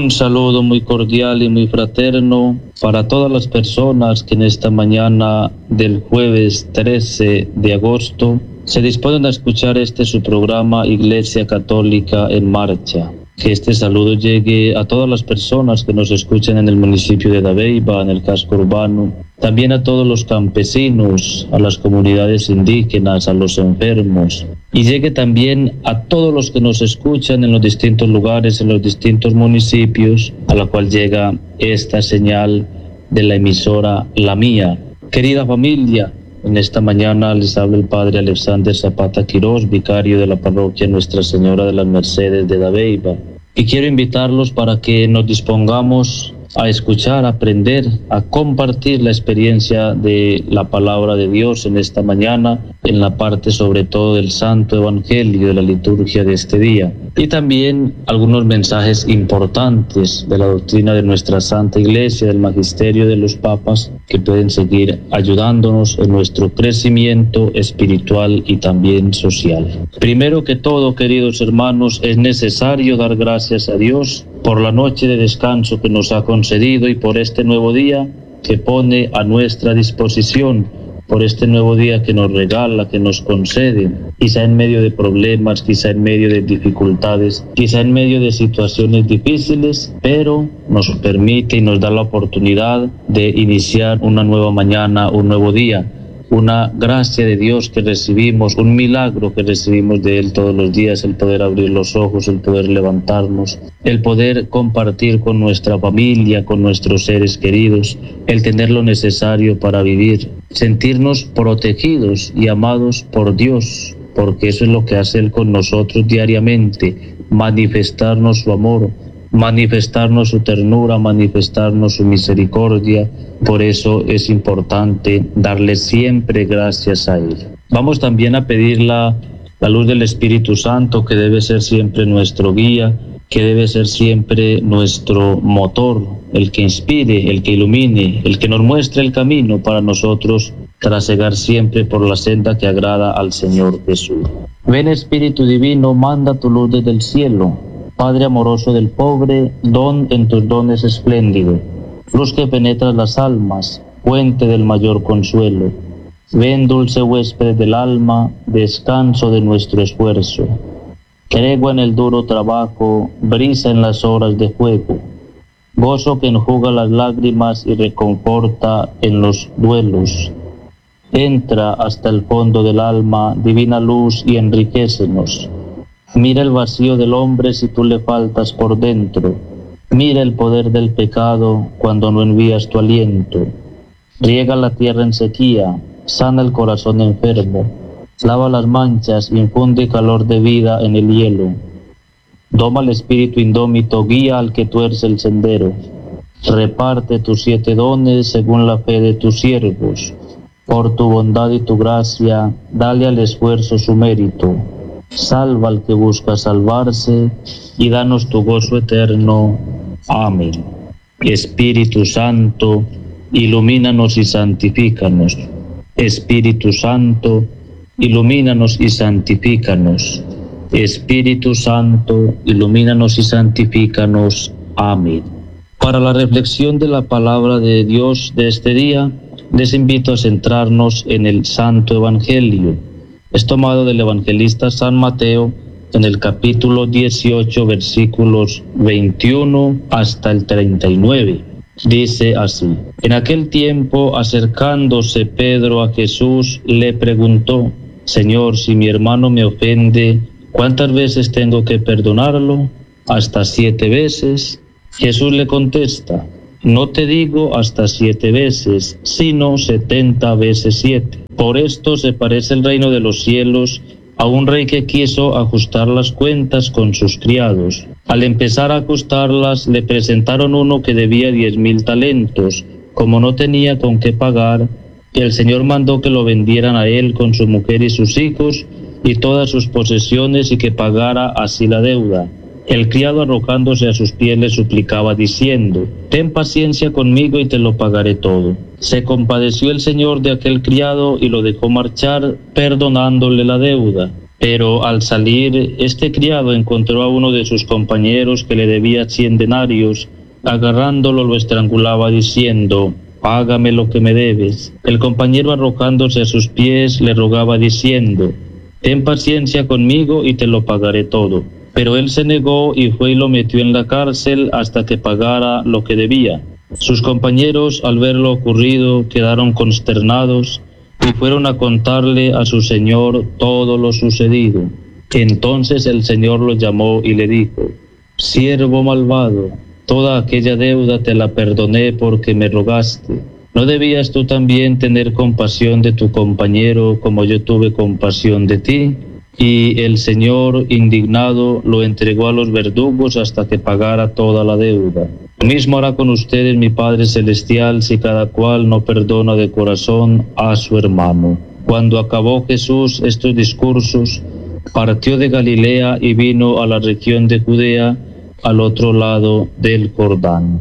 Un saludo muy cordial y muy fraterno para todas las personas que en esta mañana del jueves 13 de agosto se disponen a escuchar su programa Iglesia Católica en Marcha. Que este saludo llegue a todas las personas que nos escuchan en el municipio de Dabeiba, en el casco urbano, también a todos los campesinos, a las comunidades indígenas, a los enfermos, y llegue también a todos los que nos escuchan en los distintos lugares, en los distintos municipios, a la cual llega esta señal de la emisora La Mía. Querida familia, en esta mañana les habla el Padre Alexander Zapata Quirós, vicario de la parroquia Nuestra Señora de las Mercedes de Dabeiba. Y quiero invitarlos para que nos dispongamos a escuchar, a aprender, a compartir la experiencia de la palabra de Dios en esta mañana, en la parte sobre todo del Santo Evangelio, de la liturgia de este día. Y también algunos mensajes importantes de la doctrina de nuestra Santa Iglesia, del magisterio de los papas, que pueden seguir ayudándonos en nuestro crecimiento espiritual y también social. Primero que todo, queridos hermanos, es necesario dar gracias a Dios por la noche de descanso que nos ha concedido y por este nuevo día que pone a nuestra disposición, por este nuevo día que nos regala, que nos concede, quizá en medio de problemas, quizá en medio de dificultades, quizá en medio de situaciones difíciles, pero nos permite y nos da la oportunidad de iniciar una nueva mañana, un nuevo día. Una gracia de Dios que recibimos, un milagro que recibimos de Él todos los días, el poder abrir los ojos, el poder levantarnos, el poder compartir con nuestra familia, con nuestros seres queridos, el tener lo necesario para vivir, sentirnos protegidos y amados por Dios, porque eso es lo que hace Él con nosotros diariamente, manifestarnos su amor, manifestarnos su ternura, manifestarnos su misericordia. Por eso es importante darle siempre gracias a Él. Vamos también a pedir la luz del Espíritu Santo, que debe ser siempre nuestro guía, que debe ser siempre nuestro motor, el que inspire, el que ilumine, el que nos muestre el camino para nosotros trasegar siempre por la senda que agrada al Señor Jesús. Ven, Espíritu Divino, manda tu luz desde el cielo. Padre amoroso del pobre, don en tus dones espléndido, luz que penetra las almas, fuente del mayor consuelo. Ven, dulce huésped del alma, descanso de nuestro esfuerzo. Tregua en el duro trabajo, brisa en las horas de fuego. Gozo que enjuga las lágrimas y reconforta en los duelos. Entra hasta el fondo del alma, divina luz, y enriquécenos. Mira el vacío del hombre si tú le faltas por dentro. Mira el poder del pecado cuando no envías tu aliento. Riega la tierra en sequía, sana el corazón enfermo, lava las manchas, infunde calor de vida en el hielo. Doma el espíritu indómito, guía al que tuerce el sendero. Reparte tus 7 dones según la fe de tus siervos. Por tu bondad y tu gracia, dale al esfuerzo su mérito. Salva al que busca salvarse y danos tu gozo eterno. Amén. Espíritu Santo, ilumínanos y santifícanos. Espíritu Santo, ilumínanos y santifícanos. Espíritu Santo, ilumínanos y santifícanos. Amén. Para la reflexión de la palabra de Dios de este día, les invito a centrarnos en el Santo Evangelio. Es tomado del evangelista San Mateo en el capítulo 18, versículos 21 hasta el 39. Dice así: En aquel tiempo, acercándose Pedro a Jesús, le preguntó: Señor, si mi hermano me ofende, ¿cuántas veces tengo que perdonarlo? ¿Hasta 7 veces? Jesús le contesta: No te digo hasta 7 veces, sino 70 veces 7. Por esto se parece el reino de los cielos a un rey que quiso ajustar las cuentas con sus criados. Al empezar a ajustarlas, le presentaron uno que debía 10,000 talentos. Como no tenía con qué pagar, el Señor mandó que lo vendieran a él con su mujer y sus hijos y todas sus posesiones, y que pagara así la deuda. El criado, arrojándose a sus pies, le suplicaba diciendo: Ten paciencia conmigo y te lo pagaré todo. Se compadeció el Señor de aquel criado y lo dejó marchar, perdonándole la deuda. Pero al salir, este criado encontró a uno de sus compañeros que le debía 100 denarios. Agarrándolo lo estrangulaba diciendo: «Págame lo que me debes». El compañero, arrojándose a sus pies, le rogaba diciendo: «Ten paciencia conmigo y te lo pagaré todo». Pero él se negó y fue y lo metió en la cárcel hasta que pagara lo que debía. Sus compañeros, al ver lo ocurrido, quedaron consternados y fueron a contarle a su señor todo lo sucedido. Entonces el señor lo llamó y le dijo: «Siervo malvado, toda aquella deuda te la perdoné porque me rogaste. ¿No debías tú también tener compasión de tu compañero como yo tuve compasión de ti?». Y el señor, indignado, lo entregó a los verdugos hasta que pagara toda la deuda. Lo mismo hará con ustedes mi Padre Celestial si cada cual no perdona de corazón a su hermano. Cuando acabó Jesús estos discursos, partió de Galilea y vino a la región de Judea, al otro lado del Jordán.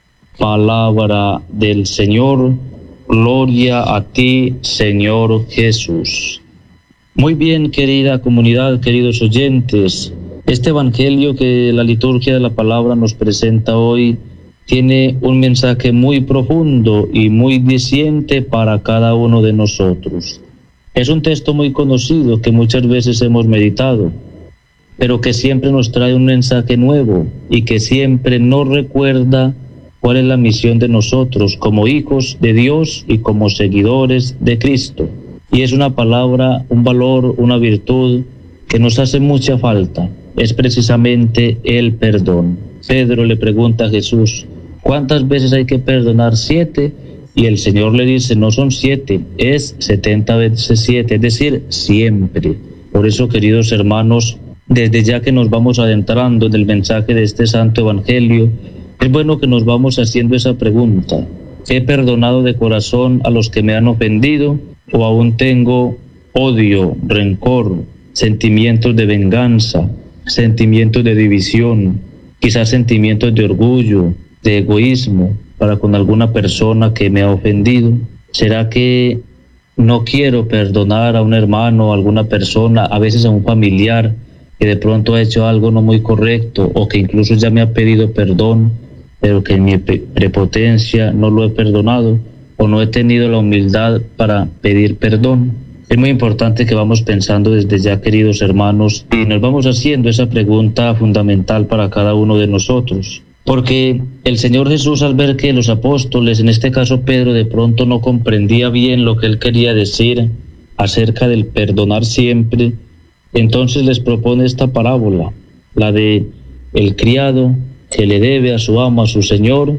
Palabra del Señor. Gloria a ti, Señor Jesús. Muy bien, querida comunidad, queridos oyentes, este evangelio que la liturgia de la palabra nos presenta hoy tiene un mensaje muy profundo y muy diciente para cada uno de nosotros. Es un texto muy conocido que muchas veces hemos meditado, pero que siempre nos trae un mensaje nuevo y que siempre nos recuerda cuál es la misión de nosotros como hijos de Dios y como seguidores de Cristo. Y es una palabra, un valor, una virtud que nos hace mucha falta. Es precisamente el perdón. Pedro le pregunta a Jesús: ¿cuántas veces hay que perdonar? 7. Y el Señor le dice: no son 7, es 70 veces 7, es decir, siempre. Por eso, queridos hermanos, desde ya que nos vamos adentrando en el mensaje de este santo evangelio, es bueno que nos vamos haciendo esa pregunta: ¿he perdonado de corazón a los que me han ofendido? ¿O aún tengo odio, rencor, sentimientos de venganza, sentimientos de división, quizás sentimientos de orgullo, de egoísmo para con alguna persona que me ha ofendido? ¿Será que no quiero perdonar a un hermano, a alguna persona, a veces a un familiar que de pronto ha hecho algo no muy correcto o que incluso ya me ha pedido perdón, pero que en mi prepotencia no lo he perdonado o no he tenido la humildad para pedir perdón? Es muy importante que vamos pensando desde ya, queridos hermanos, y nos vamos haciendo esa pregunta fundamental para cada uno de nosotros. Porque el Señor Jesús, al ver que los apóstoles, en este caso Pedro, de pronto no comprendía bien lo que él quería decir acerca del perdonar siempre, entonces les propone esta parábola, la de el criado que le debe a su amo, a su señor,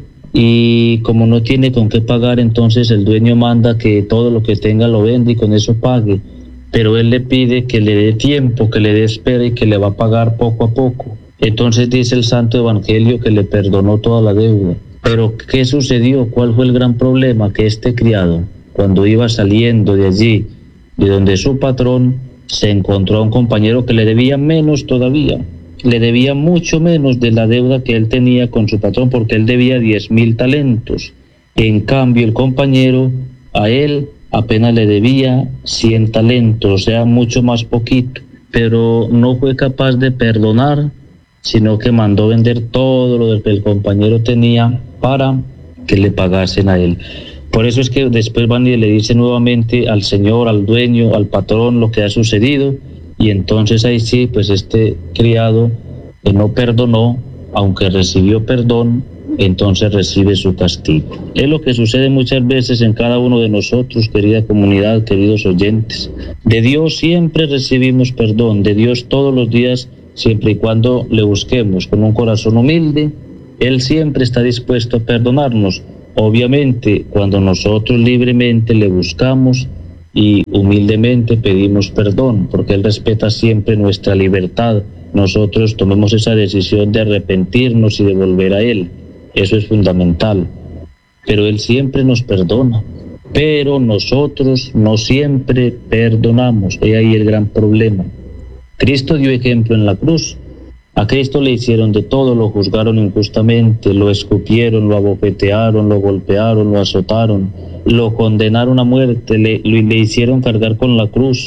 y como no tiene con qué pagar, entonces el dueño manda que todo lo que tenga lo venda y con eso pague, pero él le pide que le dé tiempo, que le dé espera y que le va a pagar poco a poco. Entonces dice el Santo Evangelio que le perdonó toda la deuda. Pero ¿qué sucedió? ¿Cuál fue el gran problema? Que este criado, cuando iba saliendo de allí, de donde su patrón, se encontró a un compañero que le debía menos todavía. Le debía mucho menos de la deuda que él tenía con su patrón, porque él debía 10,000 talentos. En cambio, el compañero a él apenas le debía 100 talentos, o sea, mucho más poquito. Pero no fue capaz de perdonar, sino que mandó vender todo lo que el compañero tenía para que le pagasen a él. Por eso es que después van y le dicen nuevamente al señor, al dueño, al patrón lo que ha sucedido, y entonces ahí sí, pues este criado que no perdonó, aunque recibió perdón, entonces recibe su castigo. Es lo que sucede muchas veces en cada uno de nosotros, querida comunidad, queridos oyentes. De Dios siempre recibimos perdón, de Dios todos los días, siempre y cuando le busquemos con un corazón humilde. Él siempre está dispuesto a perdonarnos. Obviamente, cuando nosotros libremente le buscamos y humildemente pedimos perdón, porque Él respeta siempre nuestra libertad. Nosotros tomemos esa decisión de arrepentirnos y de volver a Él. Eso es fundamental. Pero Él siempre nos perdona. Pero nosotros no siempre perdonamos. He ahí el gran problema. Cristo dio ejemplo en la cruz. A Cristo le hicieron de todo, lo juzgaron injustamente, lo escupieron, lo abofetearon, lo golpearon, lo azotaron, lo condenaron a muerte, le hicieron cargar con la cruz.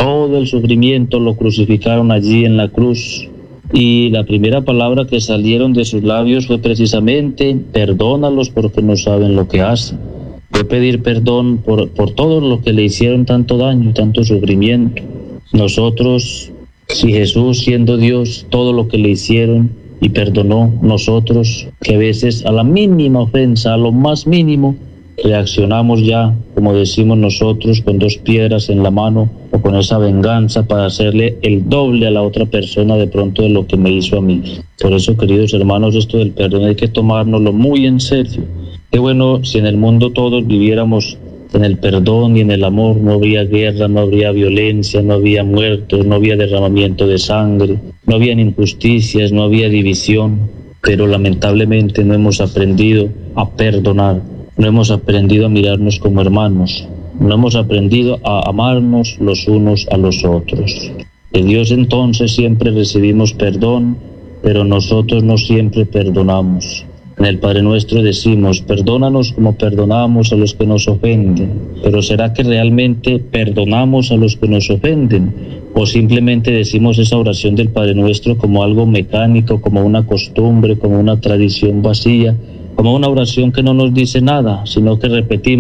todo el sufrimiento lo crucificaron allí en la cruz. Y la primera palabra que salieron de sus labios fue precisamente: perdónalos porque no saben lo que hacen. Fue pedir perdón por todo lo que le hicieron tanto daño, tanto sufrimiento. Nosotros, si Jesús, siendo Dios, todo lo que le hicieron y perdonó, nosotros que a veces a la mínima ofensa, a lo más mínimo, reaccionamos ya, como decimos nosotros, con 2 piedras en la mano o con esa venganza para hacerle el doble a la otra persona de pronto de lo que me hizo a mí. Por eso, queridos hermanos, esto del perdón hay que tomárnoslo muy en serio. Qué bueno si en el mundo todos viviéramos en el perdón y en el amor. No habría guerra, no habría violencia, no habría muertos, no había derramamiento de sangre, no había injusticias, no había división. Pero lamentablemente no hemos aprendido a perdonar, no hemos aprendido a mirarnos como hermanos, no hemos aprendido a amarnos los unos a los otros. De Dios entonces siempre recibimos perdón, pero nosotros no siempre perdonamos. En el Padre Nuestro decimos: perdónanos como perdonamos a los que nos ofenden. Pero ¿será que realmente perdonamos a los que nos ofenden? ¿O simplemente decimos esa oración del Padre Nuestro como algo mecánico, como una costumbre, como una tradición vacía, como una oración que no nos dice nada, sino que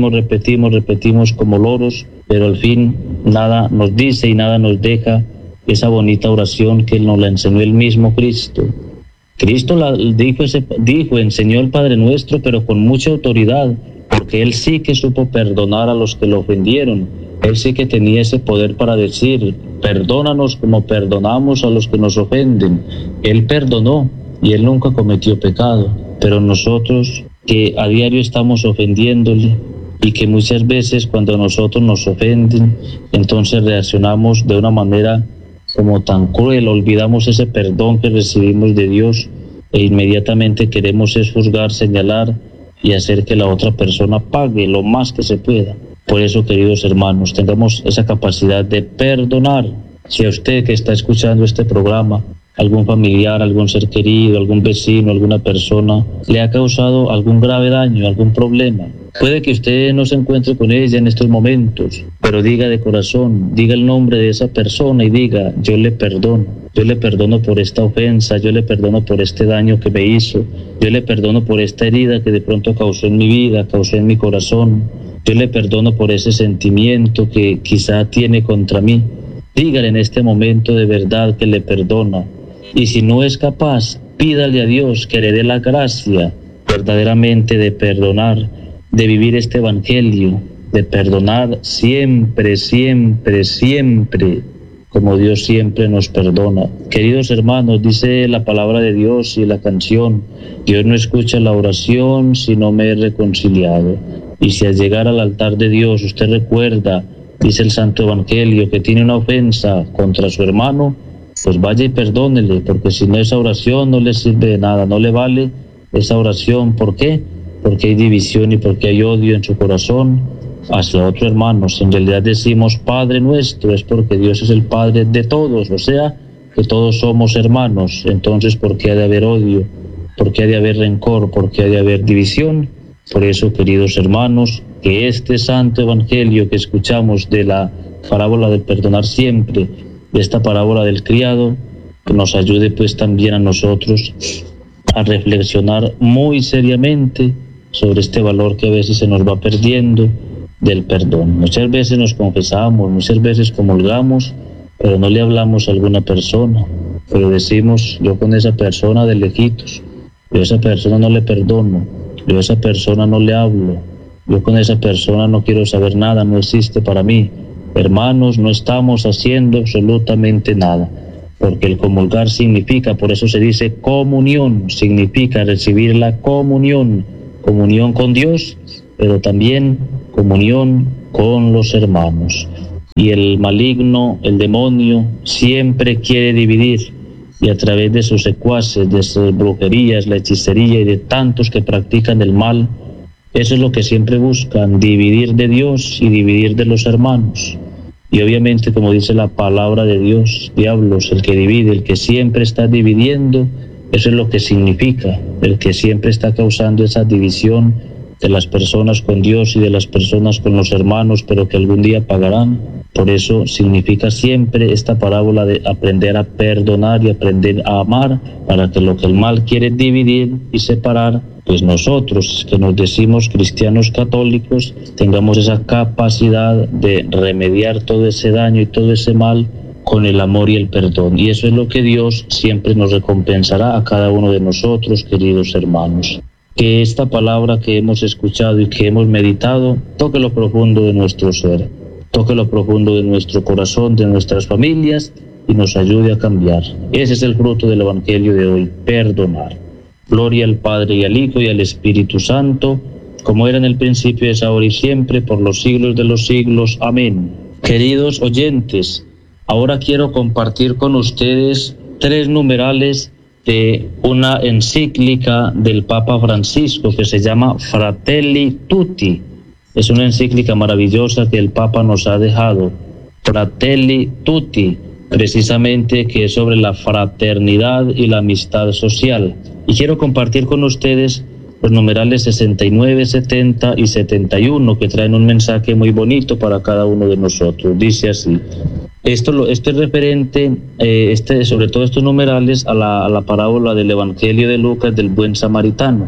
repetimos como loros, pero al fin nada nos dice y nada nos deja esa bonita oración que nos la enseñó el mismo Cristo? Cristo la enseñó el Padre Nuestro, pero con mucha autoridad, porque Él sí que supo perdonar a los que lo ofendieron. Él sí que tenía ese poder para decir: perdónanos como perdonamos a los que nos ofenden. Él perdonó y Él nunca cometió pecado. Pero nosotros, que a diario estamos ofendiéndole, y que muchas veces cuando a nosotros nos ofenden, entonces reaccionamos de una manera como tan cruel, olvidamos ese perdón que recibimos de Dios e inmediatamente queremos juzgar, señalar y hacer que la otra persona pague lo más que se pueda. Por eso, queridos hermanos, tengamos esa capacidad de perdonar. Si a usted que está escuchando este programa, algún familiar, algún ser querido, algún vecino, alguna persona le ha causado algún grave daño, algún problema, puede que usted no se encuentre con ella en estos momentos, pero diga de corazón, diga el nombre de esa persona y diga: yo le perdono por esta ofensa, yo le perdono por este daño que me hizo, yo le perdono por esta herida que de pronto causó en mi vida, causó en mi corazón, yo le perdono por ese sentimiento que quizá tiene contra mí. Dígale en este momento de verdad que le perdona. Y si no es capaz, pídale a Dios que le dé la gracia verdaderamente de perdonar, de vivir este evangelio, de perdonar siempre, como Dios siempre nos perdona. Queridos hermanos, dice la palabra de Dios y la canción: Dios no escucha la oración si no me he reconciliado. Y si al llegar al altar de Dios usted recuerda, dice el Santo Evangelio, que tiene una ofensa contra su hermano, pues vaya y perdónele, porque si no, esa oración no le sirve de nada, no le vale esa oración. ¿Por qué? Porque hay división y porque hay odio en su corazón hacia otro hermano. Si en realidad decimos Padre Nuestro, es porque Dios es el Padre de todos, o sea, que todos somos hermanos. Entonces, ¿por qué ha de haber odio? ¿Por qué ha de haber rencor? ¿Por qué ha de haber división? Por eso, queridos hermanos, que este santo evangelio que escuchamos de la parábola del perdonar siempre, de esta parábola del criado, que nos ayude pues también a nosotros a reflexionar muy seriamente sobre este valor que a veces se nos va perdiendo del perdón. Muchas veces nos confesamos, muchas veces comulgamos, pero no le hablamos a alguna persona, pero decimos: yo con esa persona de lejitos, yo a esa persona no le perdono, yo a esa persona no le hablo, yo con esa persona no quiero saber nada, no existe para mí. Hermanos, no estamos haciendo absolutamente nada, porque el comulgar significa, por eso se dice comunión, significa recibir la comunión con Dios, pero también comunión con los hermanos. Y el maligno, el demonio, siempre quiere dividir, y a través de sus secuaces, de sus brujerías, la hechicería y de tantos que practican el mal, eso es lo que siempre buscan: dividir de Dios y dividir de los hermanos. Y obviamente, como dice la palabra de Dios, diablos, el que divide, el que siempre está dividiendo, eso es lo que significa, el que siempre está causando esa división de las personas con Dios y de las personas con los hermanos, pero que algún día pagarán. Por eso significa siempre esta parábola de aprender a perdonar y aprender a amar, para que lo que el mal quiere dividir y separar, pues nosotros que nos decimos cristianos católicos tengamos esa capacidad de remediar todo ese daño y todo ese mal con el amor y el perdón. Y eso es lo que Dios siempre nos recompensará a cada uno de nosotros, queridos hermanos. Que esta palabra que hemos escuchado y que hemos meditado toque lo profundo de nuestro ser, toque lo profundo de nuestro corazón, de nuestras familias, y nos ayude a cambiar. Ese es el fruto del Evangelio de hoy, perdonar. Gloria al Padre y al Hijo y al Espíritu Santo, como era en el principio, es ahora y siempre, por los siglos de los siglos. Amén. Queridos oyentes, ahora quiero compartir con ustedes 3 numerales de una encíclica del Papa Francisco que se llama Fratelli Tutti. Es una encíclica maravillosa que el Papa nos ha dejado, Fratelli Tutti, precisamente que es sobre la fraternidad y la amistad social. Y quiero compartir con ustedes los numerales 69, 70 y 71 que traen un mensaje muy bonito para cada uno de nosotros. Dice así. Esto es referente, sobre todo estos numerales, a la parábola del Evangelio de Lucas del buen samaritano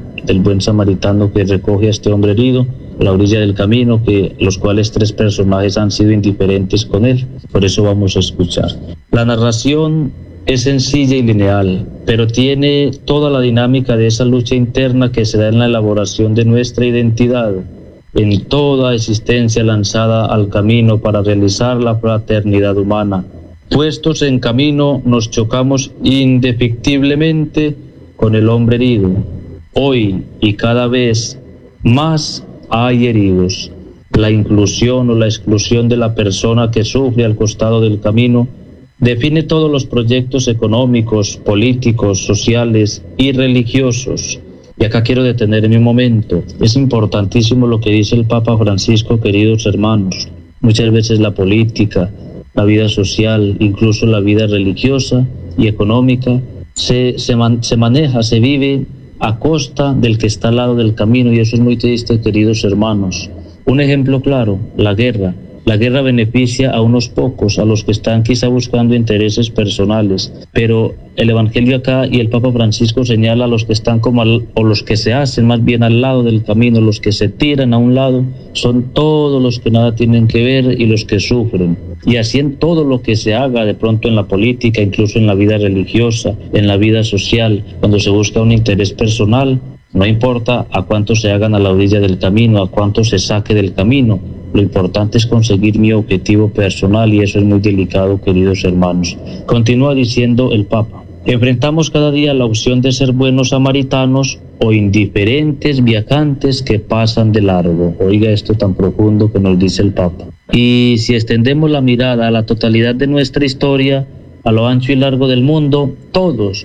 que recoge a este hombre herido a la orilla del camino, los cuales 3 personajes han sido indiferentes con él. Por eso vamos a escuchar. La narración es sencilla y lineal, pero tiene toda la dinámica de esa lucha interna que se da en la elaboración de nuestra identidad, en toda existencia lanzada al camino para realizar la fraternidad humana. Puestos en camino, nos chocamos indefectiblemente con el hombre herido. Hoy y cada vez más hay heridos. La inclusión o la exclusión de la persona que sufre al costado del camino define todos los proyectos económicos, políticos, sociales y religiosos. Y acá quiero detenerme un momento. Es importantísimo lo que dice el Papa Francisco, queridos hermanos. Muchas veces la política, la vida social, incluso la vida religiosa y económica, se maneja, se vive a costa del que está al lado del camino, y eso es muy triste, queridos hermanos. Un ejemplo claro, la guerra. La guerra beneficia a unos pocos, a los que están quizá buscando intereses personales, pero el Evangelio acá y el Papa Francisco señala a los que están o los que se hacen más bien al lado del camino, los que se tiran a un lado, son todos los que nada tienen que ver y los que sufren. Y así en todo lo que se haga de pronto en la política, incluso en la vida religiosa, en la vida social, cuando se busca un interés personal, no importa a cuántos se hagan a la orilla del camino, a cuántos se saque del camino. Lo importante es conseguir mi objetivo personal, y eso es muy delicado, queridos hermanos. Continúa diciendo el Papa. Enfrentamos cada día la opción de ser buenos samaritanos o indiferentes viajantes que pasan de largo. Oiga esto tan profundo que nos dice el Papa. Y si extendemos la mirada a la totalidad de nuestra historia, a lo ancho y largo del mundo, todos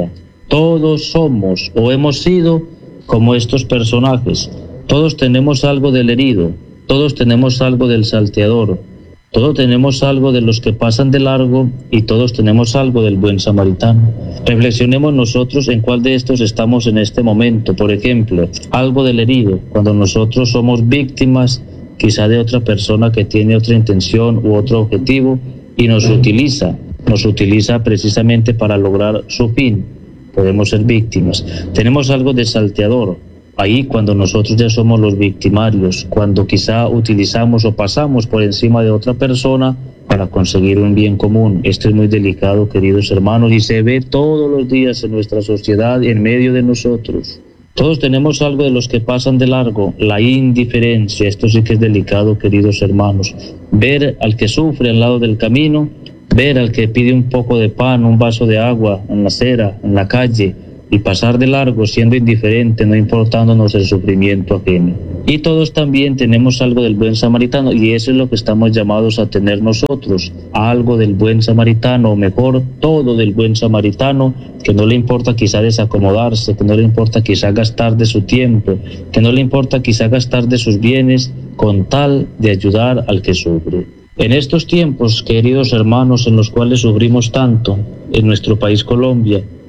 somos o hemos sido como estos personajes. Todos tenemos algo del herido. Todos tenemos algo del salteador, todos tenemos algo de los que pasan de largo, y todos tenemos algo del buen samaritano. Reflexionemos nosotros en cuál de estos estamos en este momento. Por ejemplo, algo del herido, cuando nosotros somos víctimas quizá de otra persona que tiene otra intención u otro objetivo y nos utiliza precisamente para lograr su fin. Podemos ser víctimas. Tenemos algo de salteador. Ahí cuando nosotros ya somos los victimarios, cuando quizá utilizamos o pasamos por encima de otra persona para conseguir un bien común. Esto es muy delicado, queridos hermanos, y se ve todos los días en nuestra sociedad, en medio de nosotros. Todos tenemos algo de los que pasan de largo, la indiferencia. Esto sí que es delicado, queridos hermanos. Ver al que sufre al lado del camino, ver al que pide un poco de pan, un vaso de agua en la acera, en la calle, y pasar de largo siendo indiferente, no importándonos el sufrimiento ajeno. Y todos también tenemos algo del buen samaritano, y eso es lo que estamos llamados a tener nosotros, algo del buen samaritano, o mejor, todo del buen samaritano, que no le importa quizá desacomodarse, que no le importa quizá gastar de su tiempo, que no le importa quizá gastar de sus bienes, con tal de ayudar al que sufre. En estos tiempos, queridos hermanos, en los cuales sufrimos tanto, en nuestro país Colombia,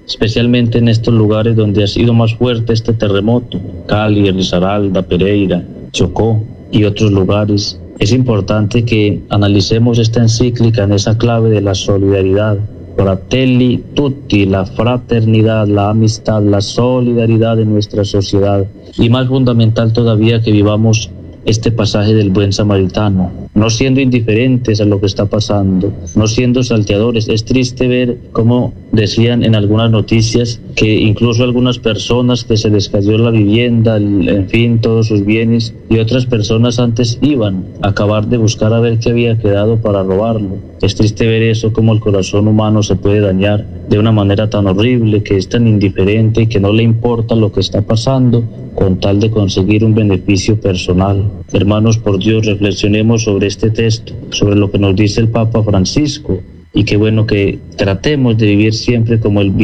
especialmente en estos lugares donde ha sido más fuerte este terremoto, Cali, Risaralda, Pereira, Chocó y otros lugares. Es importante que analicemos esta encíclica en esa clave de la solidaridad. Fratelli tutti, la fraternidad, la amistad, la solidaridad en nuestra sociedad. Y más fundamental todavía que vivamos este pasaje del buen samaritano, no siendo indiferentes a lo que está pasando, no siendo salteadores. Es triste ver cómo decían en algunas noticias que incluso algunas personas que se les cayó la vivienda, en fin, todos sus bienes, y otras personas antes iban a acabar de buscar a ver qué había quedado para robarlo. Es triste ver eso, cómo el corazón humano se puede dañar de una manera tan horrible, que es tan indiferente y que no le importa lo que está pasando con tal de conseguir un beneficio personal. Hermanos, por Dios, reflexionemos sobre este texto, sobre lo que nos dice el Papa Francisco, y qué bueno que tratemos de vivir siempre como el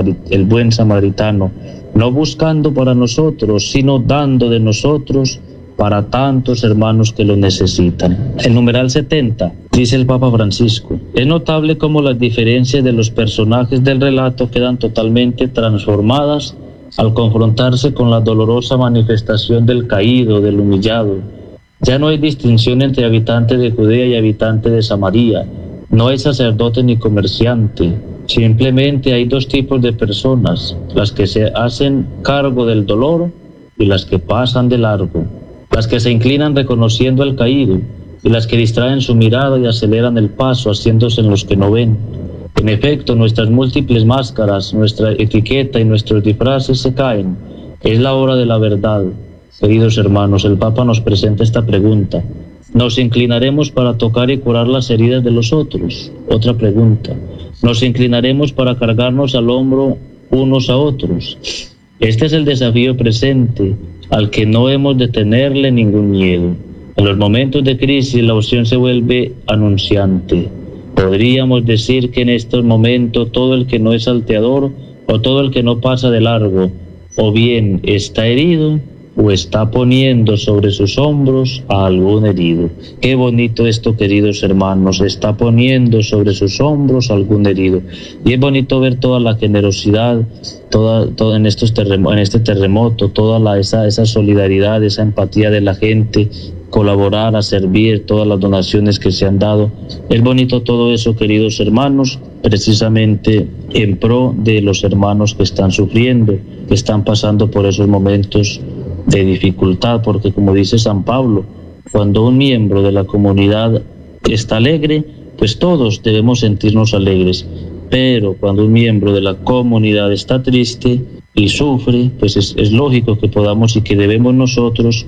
buen samaritano, no buscando para nosotros, sino dando de nosotros para tantos hermanos que lo necesitan. El numeral 70, dice el Papa Francisco: es notable cómo las diferencias de los personajes del relato quedan totalmente transformadas al confrontarse con la dolorosa manifestación del caído, del humillado. Ya no hay distinción entre habitante de Judea y habitante de Samaria. No hay sacerdote ni comerciante. Simplemente hay dos tipos de personas: las que se hacen cargo del dolor y las que pasan de largo, las que se inclinan reconociendo al caído y las que distraen su mirada y aceleran el paso haciéndose en los que no ven. En efecto, nuestras múltiples máscaras, nuestra etiqueta y nuestros disfraces se caen. Es la hora de la verdad. Queridos hermanos, el Papa nos presenta esta pregunta: ¿nos inclinaremos para tocar y curar las heridas de los otros? Otra pregunta: ¿nos inclinaremos para cargarnos al hombro unos a otros? Este es el desafío presente, al que no hemos de tenerle ningún miedo. En los momentos de crisis la opción se vuelve anunciante. Podríamos decir que en estos momentos todo el que no es salteador o todo el que no pasa de largo, o bien está herido o está poniendo sobre sus hombros a algún herido. Qué bonito esto, queridos hermanos: está poniendo sobre sus hombros a algún herido. Y es bonito ver toda la generosidad, toda en este terremoto, toda esa solidaridad, esa empatía de la gente, colaborar, a servir, todas las donaciones que se han dado. Es bonito todo eso, queridos hermanos, precisamente en pro de los hermanos que están sufriendo, que están pasando por esos momentos de dificultad, porque como dice San Pablo, cuando un miembro de la comunidad está alegre, pues todos debemos sentirnos alegres, pero cuando un miembro de la comunidad está triste y sufre, pues es lógico que podamos y que debemos nosotros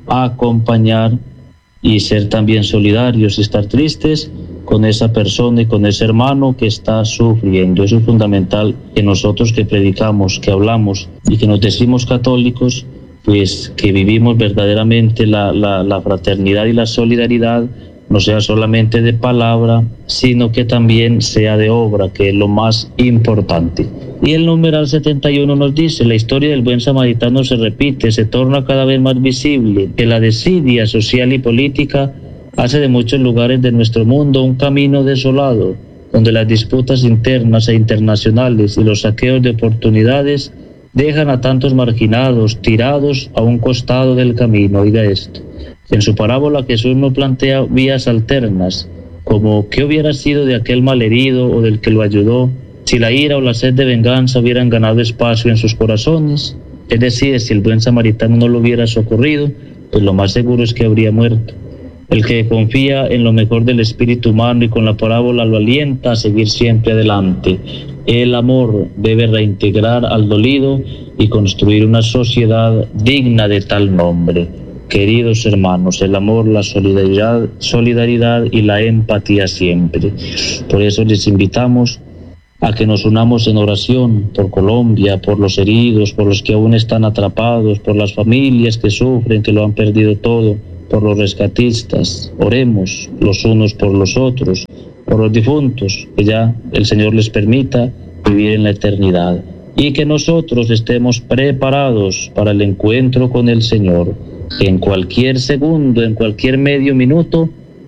acompañar y ser también solidarios y estar tristes con esa persona y con ese hermano que está sufriendo. Eso es fundamental, que nosotros que predicamos, que hablamos y que nos decimos católicos, pues que vivimos verdaderamente la fraternidad y la solidaridad, no sea solamente de palabra, sino que también sea de obra, que es lo más importante. Y el numeral 71 nos dice: la historia del buen samaritano se repite, se torna cada vez más visible, que la desidia social y política hace de muchos lugares de nuestro mundo un camino desolado, donde las disputas internas e internacionales y los saqueos de oportunidades dejan a tantos marginados, tirados a un costado del camino. Oiga esto: en su parábola Jesús no plantea vías alternas, como qué hubiera sido de aquel malherido o del que lo ayudó si la ira o la sed de venganza hubieran ganado espacio en sus corazones. Es decir, si el buen samaritano no lo hubiera socorrido, pues lo más seguro es que habría muerto. El que confía en lo mejor del espíritu humano y con la parábola lo alienta a seguir siempre adelante. El amor debe reintegrar al dolido y construir una sociedad digna de tal nombre. Queridos hermanos, el amor, la solidaridad y la empatía siempre. Por eso les invitamos a que nos unamos en oración por Colombia, por los heridos, por los que aún están atrapados, por las familias que sufren, que lo han perdido todo, por los rescatistas. Oremos los unos por los otros, por los difuntos, que ya el Señor les permita vivir en la eternidad, y que nosotros estemos preparados para el encuentro con el Señor, que en cualquier segundo, en cualquier medio minuto,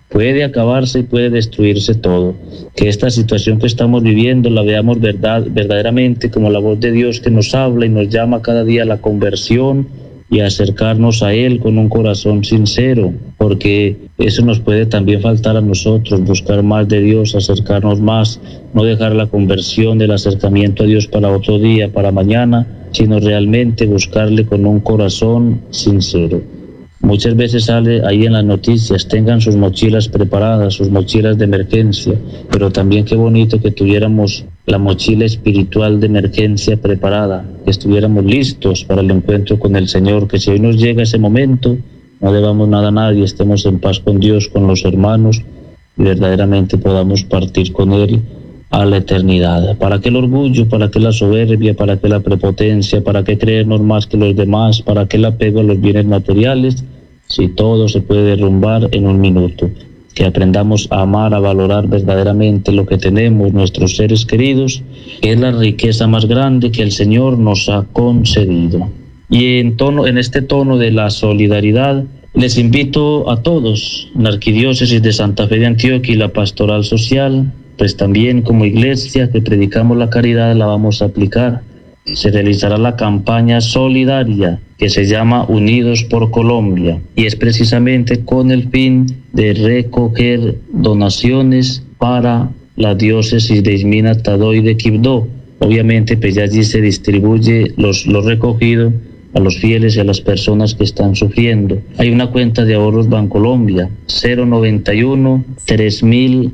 puede acabarse y puede destruirse todo. Que esta situación que estamos viviendo la veamos verdaderamente como la voz de Dios que nos habla y nos llama cada día a la conversión y a acercarnos a Él con un corazón sincero, porque eso nos puede también faltar a nosotros, buscar más de Dios, acercarnos más, no dejar la conversión, el acercamiento a Dios para otro día, para mañana, sino realmente buscarle con un corazón sincero. Muchas veces sale ahí en las noticias, tengan sus mochilas preparadas, sus mochilas de emergencia, pero también qué bonito que tuviéramos la mochila espiritual de emergencia preparada, que estuviéramos listos para el encuentro con el Señor, que si hoy nos llega ese momento, no debamos nada a nadie, estemos en paz con Dios, con los hermanos, y verdaderamente podamos partir con Él a la eternidad. ¿Para qué el orgullo? ¿Para qué la soberbia? ¿Para qué la prepotencia? ¿Para qué creernos más que los demás? ¿Para qué el apego a los bienes materiales? Si todo se puede derrumbar en un minuto. Que aprendamos a amar, a valorar verdaderamente lo que tenemos, nuestros seres queridos, que es la riqueza más grande que el Señor nos ha concedido. Y en este tono de la solidaridad, les invito a todos, la Arquidiócesis de Santa Fe de Antioquia y la Pastoral Social, pues también como iglesia que predicamos la caridad la vamos a aplicar. Se realizará la campaña solidaria que se llama Unidos por Colombia y es precisamente con el fin de recoger donaciones para la diócesis de Ismina, Tadó y de Quibdó. Obviamente pues ya allí se distribuye los recogido a los fieles y a las personas que están sufriendo. Hay una cuenta de ahorros Bancolombia, 091 3000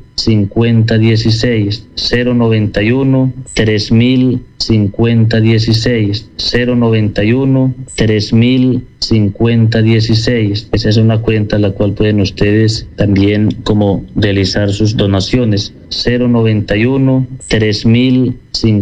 5016, 091 3000 5016, 091 3000 5016. Esa es una cuenta a la cual pueden ustedes también como realizar sus donaciones, 091 3000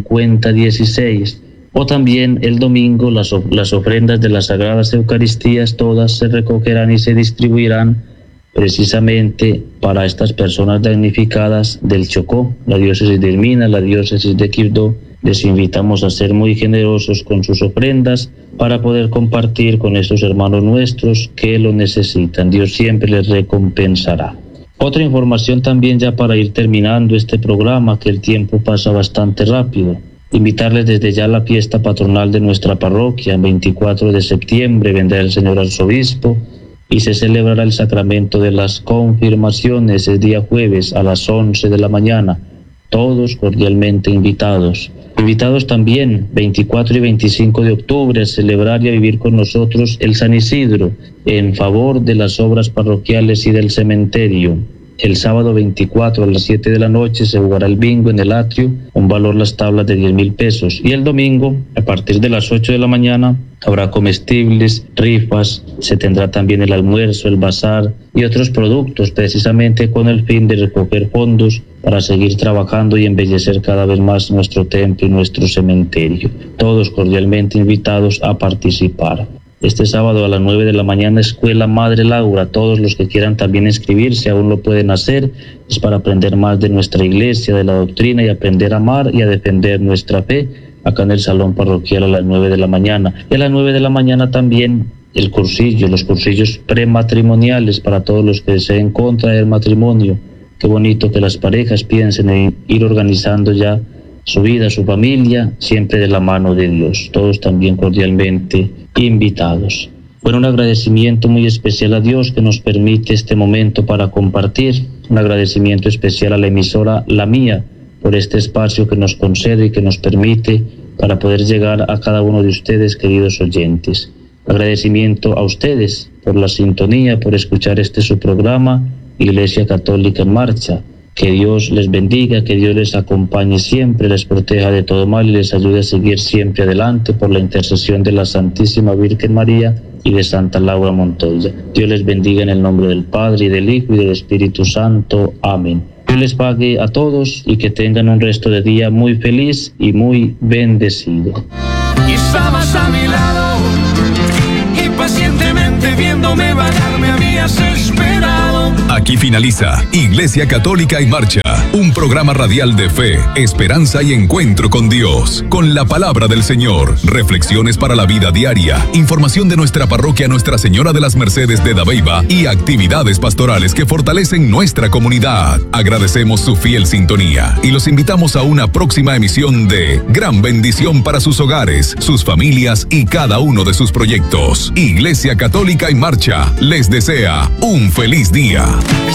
5016. O también el domingo las ofrendas de las Sagradas Eucaristías todas se recogerán y se distribuirán precisamente para estas personas damnificadas del Chocó, la diócesis de Ismina, la diócesis de Quibdó. Les invitamos a ser muy generosos con sus ofrendas para poder compartir con estos hermanos nuestros que lo necesitan. Dios siempre les recompensará. Otra información también ya para ir terminando este programa, que el tiempo pasa bastante rápido. Invitarles desde ya a la fiesta patronal de nuestra parroquia. El 24 de septiembre vendrá el señor arzobispo y se celebrará el sacramento de las confirmaciones el día jueves a las 11 de la mañana. Todos cordialmente invitados. Invitados también 24 y 25 de octubre a celebrar y a vivir con nosotros el San Isidro en favor de las obras parroquiales y del cementerio. El sábado 24 a las 7 de la noche se jugará el bingo en el atrio, con valor las tablas de 10,000 pesos. Y el domingo, a partir de las 8 de la mañana, habrá comestibles, rifas, se tendrá también el almuerzo, el bazar y otros productos, precisamente con el fin de recoger fondos para seguir trabajando y embellecer cada vez más nuestro templo y nuestro cementerio. Todos cordialmente invitados a participar. Este sábado a las 9 de la mañana, Escuela Madre Laura. Todos los que quieran también inscribirse aún lo pueden hacer. Es para aprender más de nuestra iglesia, de la doctrina y aprender a amar y a defender nuestra fe. Acá en el salón parroquial a las 9 de la mañana. Y a las 9 de la mañana también el cursillo, los cursillos prematrimoniales para todos los que deseen contraer matrimonio. Qué bonito que las parejas piensen en ir organizando ya su vida, su familia, siempre de la mano de Dios. Todos también cordialmente invitados. Bueno, un agradecimiento muy especial a Dios que nos permite este momento para compartir. Un agradecimiento especial a la emisora La Mía por este espacio que nos concede y que nos permite para poder llegar a cada uno de ustedes, queridos oyentes. Agradecimiento a ustedes por la sintonía, por escuchar este su programa, Iglesia Católica en Marcha. Que Dios les bendiga, que Dios les acompañe siempre, les proteja de todo mal y les ayude a seguir siempre adelante por la intercesión de la Santísima Virgen María y de Santa Laura Montoya. Dios les bendiga en el nombre del Padre, y del Hijo, y del Espíritu Santo. Amén. Dios les pague a todos y que tengan un resto de día muy feliz y muy bendecido. Y estabas a mi lado y pacientemente viéndome vagar me habías esperado. Aquí finaliza Iglesia Católica en Marcha, un programa radial de fe, esperanza y encuentro con Dios, con la palabra del Señor, reflexiones para la vida diaria, información de nuestra parroquia Nuestra Señora de las Mercedes de Dabeiba y actividades pastorales que fortalecen nuestra comunidad. Agradecemos su fiel sintonía y los invitamos a una próxima emisión de Gran Bendición para sus hogares, sus familias y cada uno de sus proyectos. Iglesia Católica en Marcha les desea un feliz día.